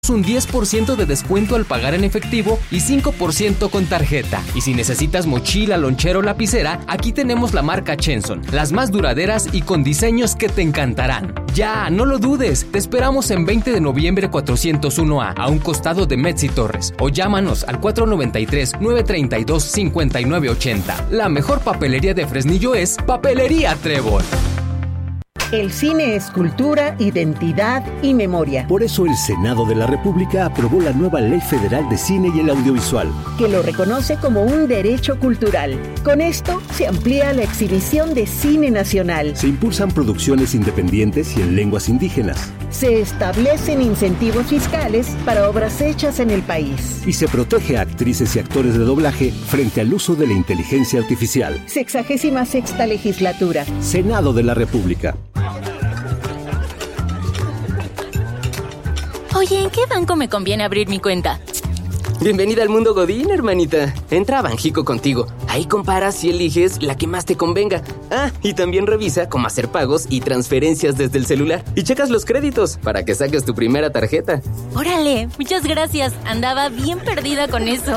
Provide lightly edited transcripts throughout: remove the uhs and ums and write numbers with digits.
un 10% de descuento al pagar en efectivo y 5% con tarjeta. Y si necesitas mochila, lonchera o lapicera, aquí tenemos la marca Chenson, las más duraderas y con diseños que te encantarán. Ya, no lo dudes, te esperamos en 20 de noviembre 401A, a un costado de Metz y Torres, o llámanos al 493-932-5980. La mejor papelería de Fresnillo es Papelería Trébol. El cine es cultura, identidad y memoria. Por eso el Senado de la República aprobó la nueva Ley Federal de Cine y el Audiovisual, que lo reconoce como un derecho cultural. Con esto se amplía la exhibición de cine nacional. Se impulsan producciones independientes y en lenguas indígenas. Se establecen incentivos fiscales para obras hechas en el país. Y se protege a actrices y actores de doblaje frente al uso de la inteligencia artificial. 66ª Legislatura. Senado de la República. Oye, ¿en qué banco me conviene abrir mi cuenta? Bienvenida al mundo Godín, hermanita. Entra a Banjico contigo. Ahí comparas y eliges la que más te convenga. Ah, y también revisa cómo hacer pagos y transferencias desde el celular. Y checas los créditos para que saques tu primera tarjeta. ¡Órale! Muchas gracias. Andaba bien perdida con eso.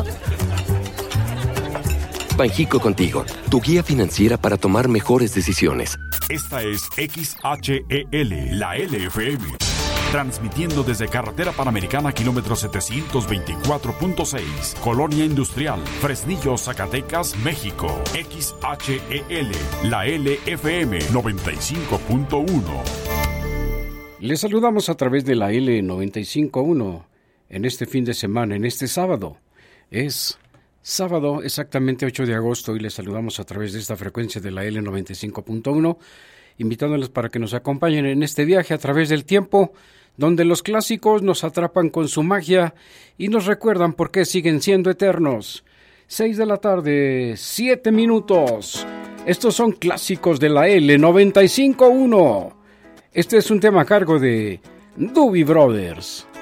Banjico contigo, tu guía financiera para tomar mejores decisiones. Esta es XHEL, la LFM. Transmitiendo desde Carretera Panamericana, kilómetro 724.6, Colonia Industrial, Fresnillo, Zacatecas, México. XHEL, la LFM 95.1. Les saludamos a través de la L95.1 en este fin de semana, en este sábado. Es sábado, exactamente 8 de agosto, y les saludamos a través de esta frecuencia de la L95.1, invitándoles para que nos acompañen en este viaje a través del tiempo, donde los clásicos nos atrapan con su magia y nos recuerdan por qué siguen siendo eternos. 6 de la tarde, 7 minutos. Estos son clásicos de la L95.1. Este es un tema a cargo de Doobie Brothers.